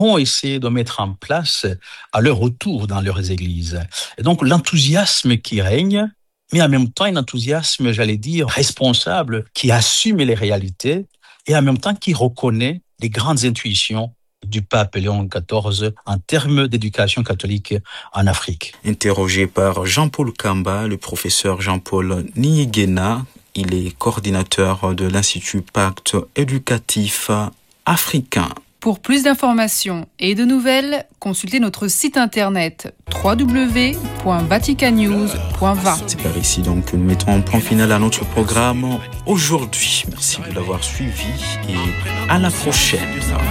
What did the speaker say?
vont essayer de mettre en place à leur retour dans leurs églises. Et donc l'enthousiasme qui règne, mais en même temps un enthousiasme, j'allais dire, responsable, qui assume les réalités et en même temps qui reconnaît les grandes intuitions du pape Léon XIV en termes d'éducation catholique en Afrique. Interrogé par Jean-Paul Kamba, le professeur Jean-Paul Niiguena, il est coordinateur de l'Institut Pacte éducatif africain. Pour plus d'informations et de nouvelles, consultez notre site internet www.vaticannews.va. C'est par ici donc que nous mettons un point final à notre programme aujourd'hui. Merci de l'avoir suivi et à la prochaine.